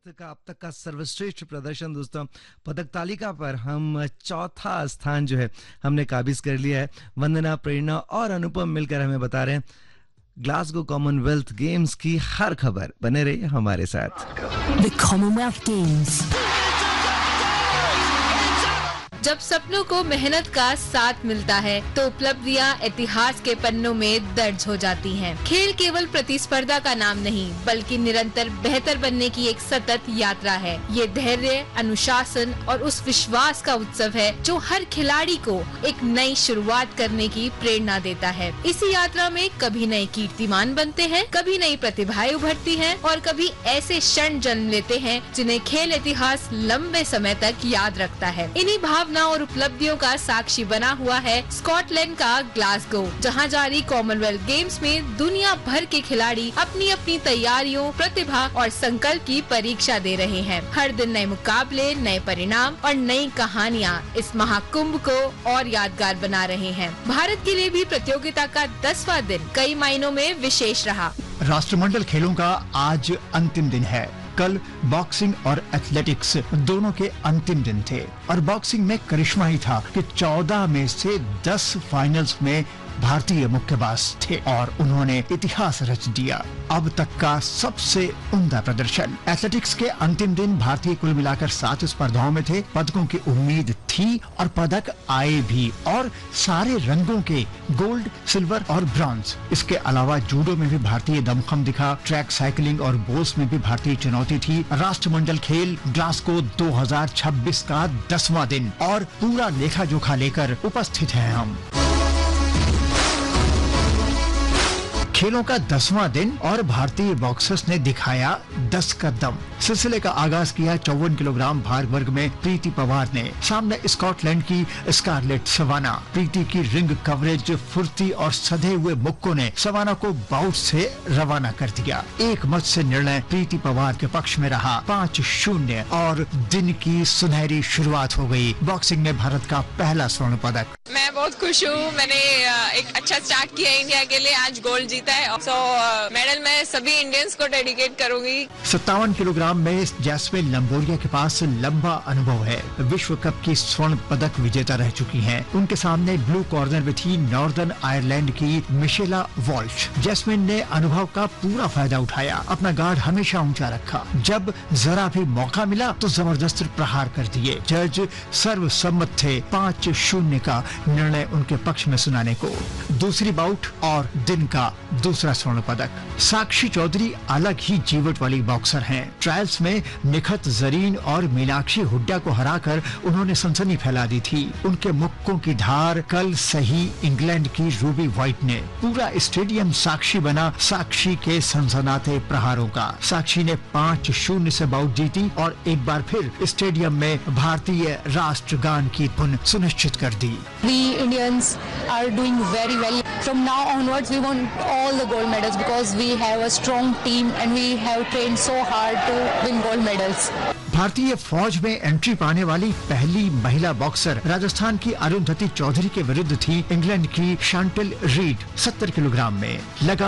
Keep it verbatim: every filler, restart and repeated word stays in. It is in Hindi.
का अब तक का सर्वश्रेष्ठ प्रदर्शन दोस्तों, पदक तालिका पर हम चौथा स्थान जो है हमने काबिज कर लिया है। वंदना, प्रेरणा और अनुपम मिलकर हमें बता रहे हैं ग्लासगो कॉमनवेल्थ गेम्स की हर खबर। बने रहिए हमारे साथ। The Commonwealth Games. जब सपनों को मेहनत का साथ मिलता है तो उपलब्धियां इतिहास के पन्नों में दर्ज हो जाती हैं। खेल केवल प्रतिस्पर्धा का नाम नहीं बल्कि निरंतर बेहतर बनने की एक सतत यात्रा है। ये धैर्य, अनुशासन और उस विश्वास का उत्सव है जो हर खिलाड़ी को एक नई शुरुआत करने की प्रेरणा देता है। इसी यात्रा में कभी नए कीर्तिमान बनते हैं, कभी नई प्रतिभाएं उभरती हैं और कभी ऐसे क्षण जन्म लेते हैं जिन्हें खेल इतिहास लंबे समय तक याद रखता है। इन्हीं भावना और उपलब्धियों का साक्षी बना हुआ है स्कॉटलैंड का ग्लासगो, जहां जारी कॉमनवेल्थ गेम्स में दुनिया भर के खिलाड़ी अपनी अपनी तैयारियों, प्रतिभा और संकल्प की परीक्षा दे रहे हैं। हर दिन नए मुकाबले, नए परिणाम और नई कहानियां इस महाकुंभ को और यादगार बना रहे हैं। भारत के लिए भी प्रतियोगिता का दसवां दिन कई मायनों में विशेष रहा। राष्ट्रमंडल खेलों का आज अंतिम दिन है। कल बॉक्सिंग और एथलेटिक्स दोनों के अंतिम दिन थे और बॉक्सिंग में करिश्मा ही था कि चौदह में से दस फाइनल्स में भारतीय मुक्केबाज थे और उन्होंने इतिहास रच दिया। अब तक का सबसे उम्दा प्रदर्शन। एथलेटिक्स के अंतिम दिन भारतीय कुल मिलाकर सात स्पर्धाओं में थे। पदकों की उम्मीद थी और पदक आए भी, और सारे रंगों के, गोल्ड, सिल्वर और ब्रॉन्ज। इसके अलावा जूडो में भी भारतीय दमखम दिखा। ट्रैक साइकिलिंग और बोल्स में भी भारतीय चुनौती थी। राष्ट्रमंडल खेल ग्लासगो दो हज़ार छब्बीस का दसवां दिन और पूरा लेखा जोखा लेकर उपस्थित हैं हम। खेलों का दसवां दिन और भारतीय बॉक्सर्स ने दिखाया दस का दम। सिलसिले का आगाज किया चौवन किलोग्राम भार वर्ग में प्रीति पवार ने। सामने स्कॉटलैंड की स्कारलेट सवाना। प्रीति की रिंग कवरेज, फुर्ती और सधे हुए मुक्कों ने सवाना को बाउट से रवाना कर दिया। एक मत से निर्णय प्रीति पवार के पक्ष में रहा। पाँच शून्य और दिन की सुनहरी शुरुआत हो गई। बॉक्सिंग में भारत का पहला स्वर्ण पदक। मैं बहुत खुश हूँ। मैंने एक अच्छा स्टार्ट किया इंडिया के लिए। आज गोल्ड जीता है। सो मेडल मैं सभी इंडियंस को डेडिकेट करूंगी। सत्तावन किलोग्राम में जैस्मिन लंबोरिया के पास लंबा अनुभव है। विश्व कप की स्वर्ण पदक विजेता रह चुकी हैं। उनके सामने ब्लू कॉर्नर में थी नॉर्दर्न आयरलैंड की मिशेला वॉल्श। जैस्मिन ने अनुभव का पूरा फायदा उठाया। अपना गार्ड हमेशा ऊंचा रखा। जब जरा भी मौका मिला तो जबरदस्त प्रहार कर दिए। जज सर्वसम्मत थे। पाँच शून्य का निर्णय उनके पक्ष में सुनाने को। दूसरी बाउट और दिन का दूसरा स्वर्ण पदक। साक्षी चौधरी अलग ही जीवट वाली बॉक्सर हैं। ट्रायल्स में निखत जरीन और मीनाक्षी हुड्डा को हराकर उन्होंने सनसनी फैला दी थी। उनके मुक्कों की धार कल सही इंग्लैंड की रूबी व्हाइट ने। पूरा स्टेडियम साक्षी बना साक्षी के सनसनाते प्रहारों का। साक्षी ने पाँच शून्य से बाउट जीती और एक बार फिर स्टेडियम में भारतीय राष्ट्रगान की धुन सुनिश्चित कर दी। We Indians are doing very well. From now onwards, we want all the gold medals because we have a strong team and we have trained so hard to win gold medals. भारतीय फौज में एंट्री पाने वाली पहली महिला बॉक्सर राजस्थान की अरुंधति चौधरी के विरुद्ध थी इंग्लैंड की शांटल रीड। सत्तर किलोग्राम में लगा